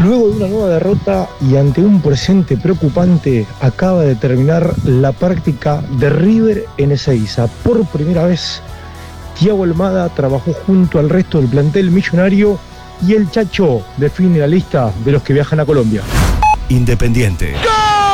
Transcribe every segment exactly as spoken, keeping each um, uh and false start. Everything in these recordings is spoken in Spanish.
Luego de una nueva derrota y ante un presente preocupante, acaba de terminar la práctica de River en Ezeiza. Por primera vez, Thiago Almada trabajó junto al resto del plantel millonario y el Chacho define la lista de los que viajan a Colombia. Independiente. ¡Gol!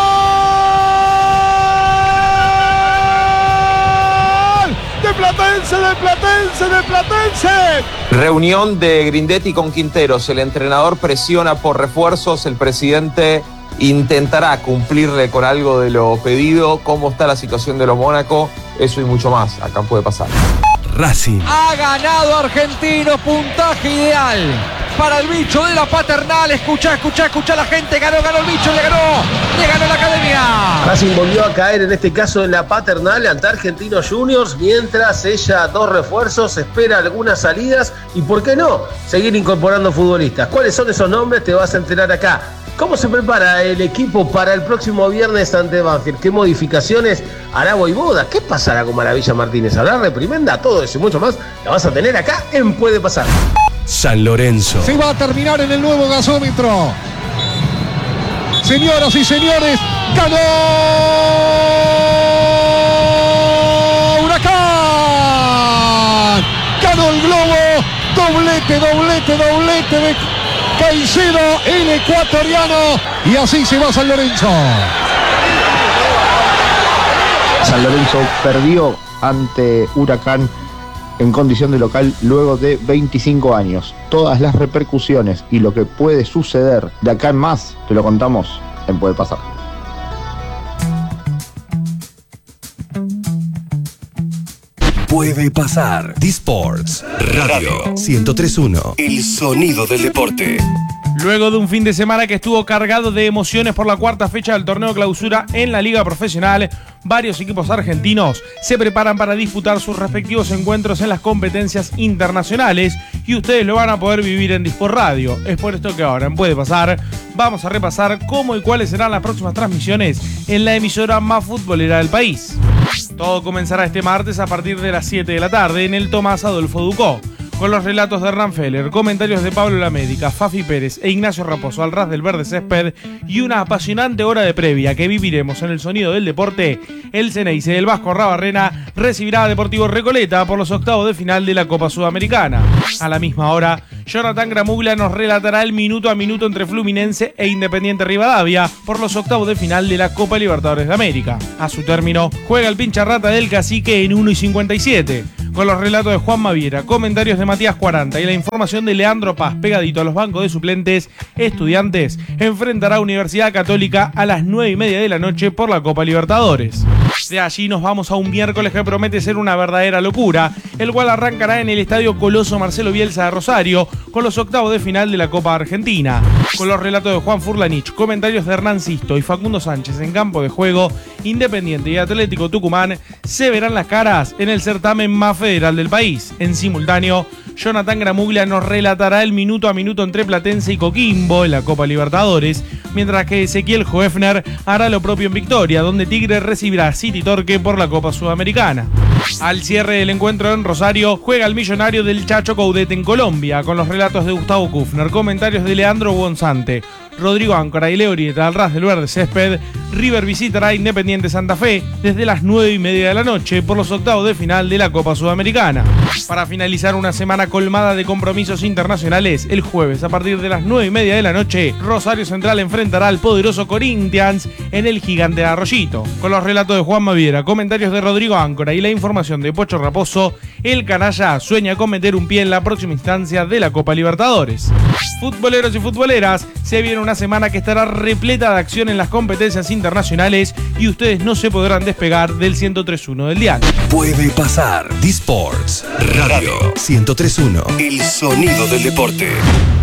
¡De Platense, de Platense, de Platense! Reunión de Grindetti con Quinteros. El entrenador presiona por refuerzos. El presidente intentará cumplirle con algo de lo pedido. ¿Cómo está la situación de los Mónaco? Eso y mucho más. Acá puede pasar. Racing. Ha ganado Argentino, puntaje ideal para el bicho de la Paternal. Escuchá, escuchá, escuchá la gente. Ganó, ganó el bicho, le ganó, le ganó la academia. Racing volvió a caer en este caso en la Paternal ante Argentinos Juniors, mientras ella dos refuerzos, espera algunas salidas y, ¿por qué no?, seguir incorporando futbolistas. ¿Cuáles son esos nombres? Te vas a enterar acá. ¿Cómo se prepara el equipo para el próximo viernes ante Banfield? ¿Qué modificaciones hará Voivoda? ¿Qué pasará con Maravilla Martínez? ¿Habrá reprimenda? Todo eso y mucho más la vas a tener acá en Puede Pasar. San Lorenzo. Se va a terminar en el nuevo gasómetro. Señoras y señores, ganó Huracán. Ganó el Globo. Doblete, doblete, doblete de Caicedo, el ecuatoriano. Y así se va San Lorenzo. San Lorenzo perdió ante Huracán en condición de local luego de veinticinco años. Todas las repercusiones y lo que puede suceder de acá en más, te lo contamos en Puede Pasar. Puede Pasar. D-Sports Radio ciento tres punto uno. El sonido del deporte. Luego de un fin de semana que estuvo cargado de emociones por la cuarta fecha del torneo clausura en la Liga Profesional, varios equipos argentinos se preparan para disputar sus respectivos encuentros en las competencias internacionales y ustedes lo van a poder vivir en Disport Radio. Es por esto que ahora en Puede Pasar vamos a repasar cómo y cuáles serán las próximas transmisiones en la emisora más futbolera del país. Todo comenzará este martes a partir de las siete de la tarde en el Tomás Adolfo Ducó, con los relatos de Hernán Feller, comentarios de Pablo Lamérica, Fafi Pérez e Ignacio Raposo al ras del verde césped y una apasionante hora de previa que viviremos en el sonido del deporte. El Ceneice del Vasco Rabarrena recibirá a Deportivo Recoleta por los octavos de final de la Copa Sudamericana. A la misma hora, Jonathan Gramuglia nos relatará el minuto a minuto entre Fluminense e Independiente Rivadavia por los octavos de final de la Copa Libertadores de América. A su término, juega el pincharrata del Cacique en uno y cincuenta y siete. Con los relatos de Juan Maviera, comentarios de Matías Cuaranta y la información de Leandro Paz pegadito a los bancos de suplentes, Estudiantes enfrentará a Universidad Católica a las nueve y media de la noche por la Copa Libertadores. De allí nos vamos a un miércoles que promete ser una verdadera locura, el cual arrancará en el Estadio Coloso Marcelo Bielsa de Rosario con los octavos de final de la Copa Argentina. Con los relatos de Juan Furlanich, comentarios de Hernán Sisto y Facundo Sánchez en campo de juego, Independiente y Atlético Tucumán se verán las caras en el certamen más federal del país. En simultáneo, Jonathan Gramuglia nos relatará el minuto a minuto entre Platense y Coquimbo en la Copa Libertadores, mientras que Ezequiel Hoefner hará lo propio en Victoria, donde Tigre recibirá a City Torque por la Copa Sudamericana. Al cierre del encuentro en Rosario, juega el millonario del Chacho Coudet en Colombia, con los relatos de Gustavo Kufner, comentarios de Leandro Bonzante, Rodrigo Áncora y Leo Orieta al ras del verde césped. River visitará a Independiente Santa Fe desde las nueve y media de la noche por los octavos de final de la Copa Sudamericana. Para finalizar una semana colmada de compromisos internacionales, el jueves a partir de las nueve y media de la noche, Rosario Central enfrentará al poderoso Corinthians en el Gigante de Arroyito. Con los relatos de Juan Maviera, comentarios de Rodrigo Áncora y la información de Pocho Raposo, el canalla sueña con meter un pie en la próxima instancia de la Copa Libertadores. Futboleros y futboleras, se viene una semana que estará repleta de acción en las competencias internacionales y ustedes no se podrán despegar del ciento tres punto uno del dial. Puede Pasar. D-Sports Radio ciento tres punto uno. El sonido del deporte.